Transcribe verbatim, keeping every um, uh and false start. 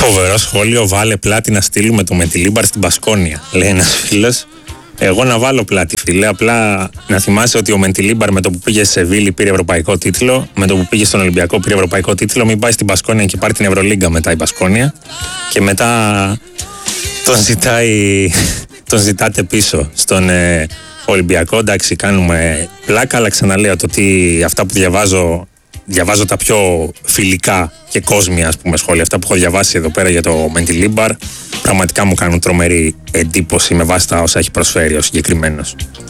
Φοβερό σχόλιο, βάλε πλάτη να στείλουμε το Μεντιλίμπαρ στην Μπασκόνια, λέει ένας φίλος. Εγώ να βάλω πλάτη, φίλε. Απλά να θυμάσαι ότι ο Μεντιλίμπαρ με το που πήγε σε Σεβίλη πήρε ευρωπαϊκό τίτλο, με το που πήγε στον Ολυμπιακό πήρε ευρωπαϊκό τίτλο. Μην πάει στην Μπασκόνια και πάρει την Ευρωλίγκα μετά η Μπασκόνια. Και μετά τον ζητάει, τον ζητάτε πίσω στον ε, Ολυμπιακό. Εντάξει, κάνουμε πλάκα, αλλά ξαναλέω το ότι αυτά που διαβάζω. Διαβάζω τα πιο φιλικά και κόσμια, ας πούμε, σχόλια. Αυτά που έχω διαβάσει εδώ πέρα για το Μεντιλίμπαρ πραγματικά μου κάνουν τρομερή εντύπωση με βάση τα όσα έχει προσφέρει ο συγκεκριμένος.